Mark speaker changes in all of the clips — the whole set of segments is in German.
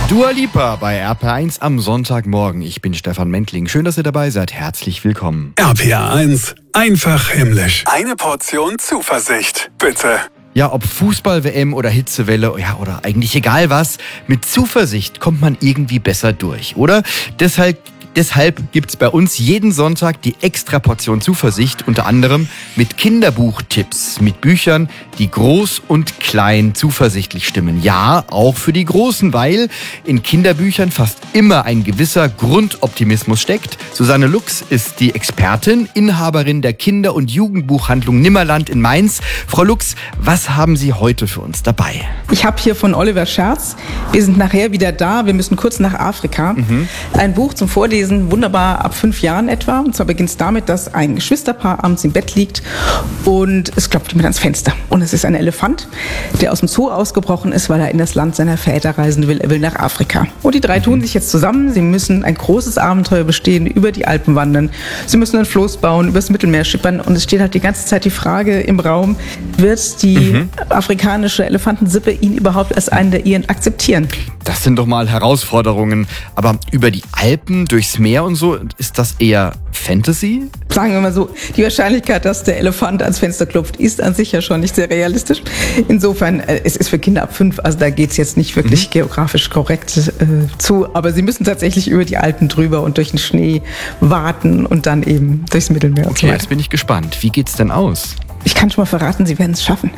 Speaker 1: Dua Lipa bei RPR1 am Sonntagmorgen. Ich bin Stefan Mentling. Schön, dass ihr dabei seid. Herzlich willkommen.
Speaker 2: RPR1, einfach himmlisch. Eine Portion Zuversicht, bitte.
Speaker 1: Ja, ob Fußball-WM oder Hitzewelle, ja, oder eigentlich egal was, mit Zuversicht kommt man irgendwie besser durch, oder? Deshalb gibt's bei uns jeden Sonntag die extra Portion Zuversicht, unter anderem mit Kinderbuchtipps, mit Büchern, die groß und klein zuversichtlich stimmen. Ja, auch für die Großen, weil in Kinderbüchern fast immer ein gewisser Grundoptimismus steckt. Susanne Lux ist die Expertin, Inhaberin der Kinder- und Jugendbuchhandlung Nimmerland in Mainz. Frau Lux, was haben Sie heute für uns dabei?
Speaker 3: Ich habe hier von Oliver Scherz, wir sind nachher wieder da, wir müssen kurz nach Afrika, ein Buch zum Vorlesen, wunderbar ab 5 Jahren etwa. Und zwar beginnt es damit, dass ein Geschwisterpaar abends im Bett liegt und es klopft jemand ans Fenster. Und es ist ein Elefant, der aus dem Zoo ausgebrochen ist, weil er in das Land seiner Väter reisen will. Er will nach Afrika. Und die drei tun sich jetzt zusammen. Sie müssen ein großes Abenteuer bestehen, über die Alpen wandern. Sie müssen ein Floß bauen, übers Mittelmeer schippern. Und es steht halt die ganze Zeit die Frage im Raum, wird die afrikanische Elefantensippe ihn überhaupt als einen der ihren akzeptieren?
Speaker 1: Das sind doch mal Herausforderungen. Aber über die Alpen, durchs Meer und so, ist das eher Fantasy?
Speaker 3: Sagen wir mal so, die Wahrscheinlichkeit, dass der Elefant ans Fenster klopft, ist an sich ja schon nicht sehr realistisch. Insofern, es ist für Kinder ab 5, also da geht's jetzt nicht wirklich geografisch korrekt zu. Aber sie müssen tatsächlich über die Alpen drüber und durch den Schnee warten und dann eben durchs Mittelmeer.
Speaker 1: Okay, jetzt bin ich gespannt. Wie geht's denn aus?
Speaker 3: Ich kann schon mal verraten, Sie werden es schaffen.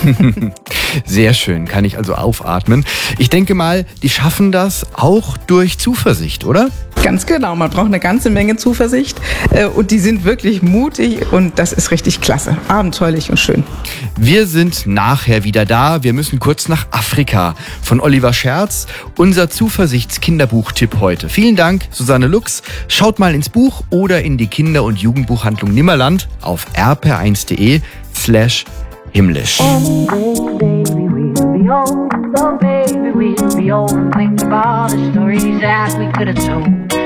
Speaker 1: Sehr schön, kann ich also aufatmen. Ich denke mal, die schaffen das auch durch Zuversicht, oder?
Speaker 3: Ganz genau, man braucht eine ganze Menge Zuversicht und die sind wirklich mutig und das ist richtig klasse, abenteuerlich und schön.
Speaker 1: Wir sind nachher wieder da, wir müssen kurz nach Afrika. Von Oliver Scherz, unser Zuversichts-Kinderbuchtipp heute. Vielen Dank, Susanne Lux. Schaut mal ins Buch oder in die Kinder- und Jugendbuchhandlung Nimmerland auf rpr1.de/himmlisch.
Speaker 4: Oh, baby, we'll be old. Oh, baby, we'll be old. And think of all the stories that we could have told.